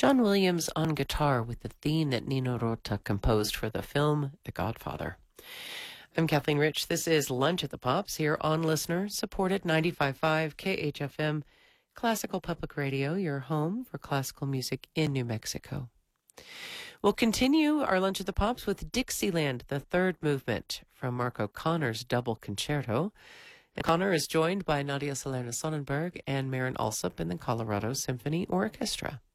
John Williams on guitar with the theme that Nino Rota composed for the film The Godfather. I'm Kathleen Rich. This is Lunch at the Pops here on Listener, supported 95.5 KHFM, Classical Public Radio, your home for classical music in New Mexico. We'll continue our Lunch at the Pops with Dixieland, the third movement from Mark O'Connor's double concerto. O'Connor is joined by Nadia Salerno Sonnenberg and Maren Alsop in the Colorado Symphony Orchestra.